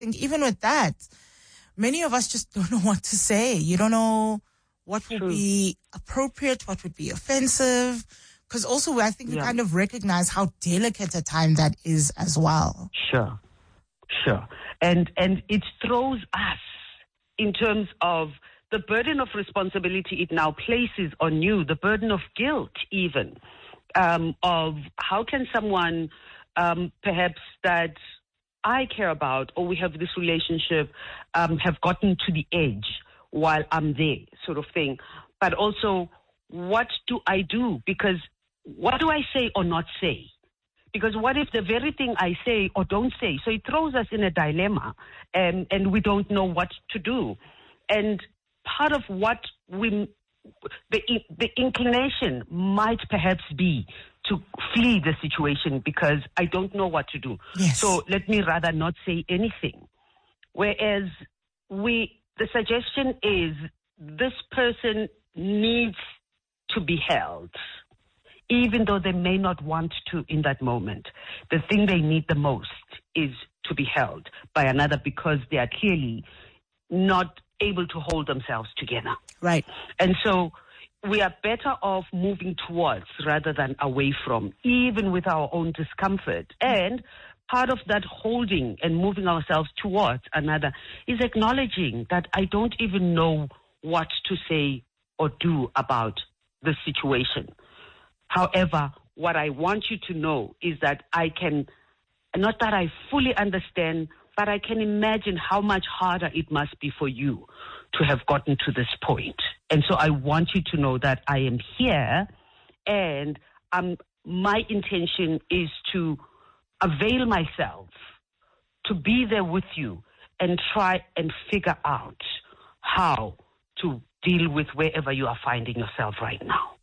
think even with that, many of us just don't know what to say. You don't know what will be appropriate, what would be offensive. Because also, I think we kind of recognize how delicate a time that is as well. Sure. And it throws us in terms of the burden of responsibility it now places on you, the burden of guilt even, of how can someone perhaps that I care about or we have this relationship have gotten to the edge while I'm there, sort of thing. But also, what do I do? Because what do I say or not say? Because what if the very thing I say or don't say? So it throws us in a dilemma, and we don't know what to do. And part of what the inclination might perhaps be to flee the situation because I don't know what to do. Yes. So let me rather not say anything. Whereas the suggestion is this person needs to be held, even though they may not want to in that moment. The thing they need the most is to be held by another because they are clearly not able to hold themselves together. Right. And so we are better off moving towards rather than away from, even with our own discomfort. And part of that holding and moving ourselves towards another is acknowledging that I don't even know what to say or do about the situation. However, what I want you to know is that I can, not that I fully understand, but I can imagine how much harder it must be for you to have gotten to this point. And so I want you to know that I am here, and my intention is to avail myself to be there with you and try and figure out how to deal with wherever you are finding yourself right now.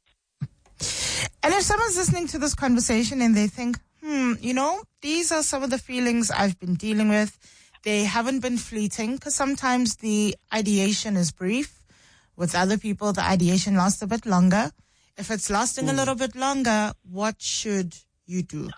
And if someone's listening to this conversation and they think, these are some of the feelings I've been dealing with. They haven't been fleeting because sometimes the ideation is brief. With other people, the ideation lasts a bit longer. If it's lasting a little bit longer, what should you do?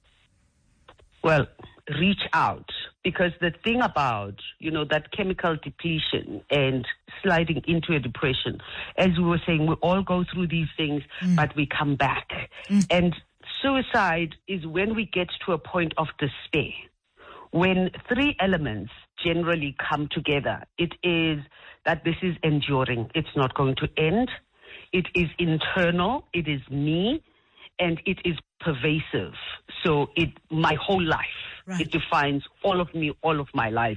Well, reach out, because the thing about, that chemical depletion and sliding into a depression, as we were saying, we all go through these things, but we come back. And suicide is when we get to a point of despair. When three elements generally come together, it is that this is enduring. It's not going to end. It is internal. It is me. And it is pervasive. So my whole life, right. It defines all of me, all of my life,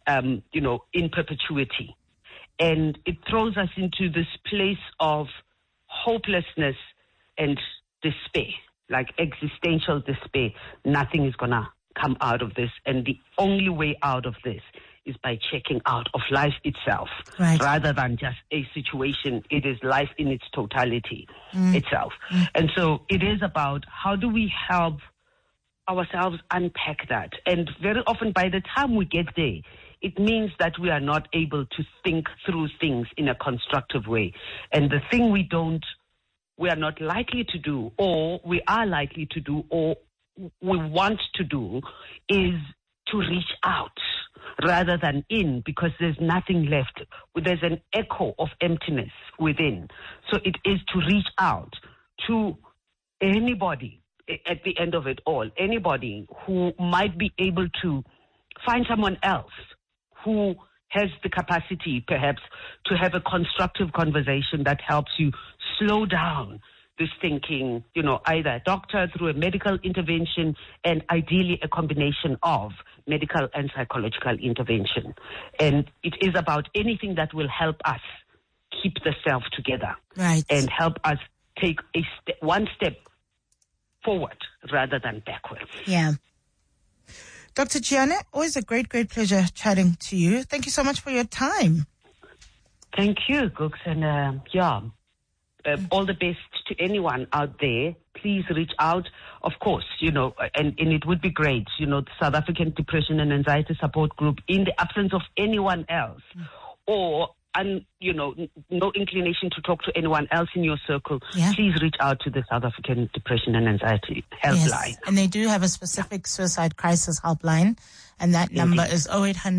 in perpetuity. And it throws us into this place of hopelessness and despair, like existential despair. Nothing is going to come out of this. And the only way out of this is by checking out of life itself, right. Rather than just a situation. It is life in its totality itself. And so it is about how do we help ourselves unpack that. And very often by the time we get there, it means that we are not able to think through things in a constructive way. And the thing we are not likely to do, or we are likely to do, or we want to do, is to reach out rather than in, because there's nothing left. There's an echo of emptiness within. So it is to reach out to anybody at the end of it all, anybody who might be able to find someone else who has the capacity perhaps to have a constructive conversation that helps you slow down this thinking, either a doctor through a medical intervention, and ideally a combination of medical and psychological intervention. And it is about anything that will help us keep the self together, right, and help us take one step forward rather than backwards. Yeah. Dr. Gianne, always a great, great pleasure chatting to you. Thank you so much for your time. Thank you, Gooks. And all the best to anyone out there. Please reach out. Of course, and it would be great, the South African Depression and Anxiety Support Group, in the absence of anyone else, or no inclination to talk to anyone else in your circle, please reach out to the South African Depression and Anxiety Helpline. Yes, and they do have a specific suicide crisis helpline And that number is 0800